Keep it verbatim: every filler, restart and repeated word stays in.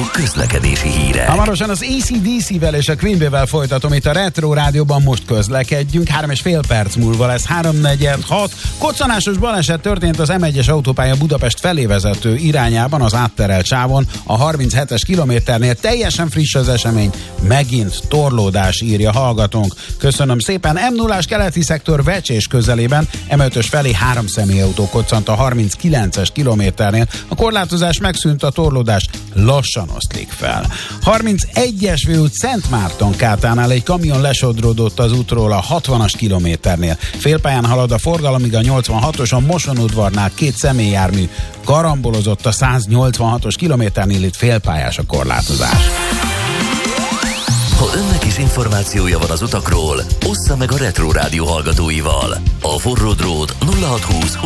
közlekedési hírek. Hamarosan az á cé dé cé-vel és a Green Bay-vel folytatom itt a Retro Rádióban, most közlekedjünk. Három és fél perc múlva lesz háromnegyed hat. Koccanásos baleset történt az em egyes autópálya Budapest felé vezető irányában, az átterelt sávon, a harminchetes kilométernél. Teljesen friss az esemény, megint torlódás, írja hallgatónk. Köszönöm szépen. em nullás keleti szektor Vecsés közelében, em ötös felé három személyautó koccant a harminckilences kilométernél. A korlátozás megszűnt, a torlódás lassan oszlik fel. harmincegyes főút Szentmárton Kátánál egy kamion lesodródott az útról a hatvanas kilométernél. Félpályán halad a forgalom, míg a nyolcvanhatoson Mosonudvarnál két személyjármű karambolozott a száznyolcvanhatos kilométernél, itt félpályás a korlátozás. Ha önnek is információja van az utakról, ossza meg a Retro Rádió hallgatóival. A forró drót nulla hatszázhúsz